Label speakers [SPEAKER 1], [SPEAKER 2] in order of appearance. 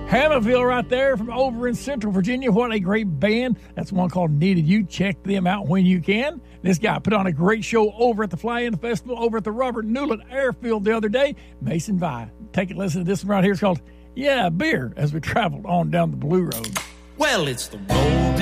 [SPEAKER 1] Hammerville right there from over in Central Virginia. What a great band. That's one called Needed You. Check them out when you can. This guy put on a great show over at the Fly-In Festival over at the Robert Newland Airfield the other day. Mason Vi. Take a listen to this one right here. It's called Yeah, Beer, as we traveled on down the Blue Road.
[SPEAKER 2] Well, it's the road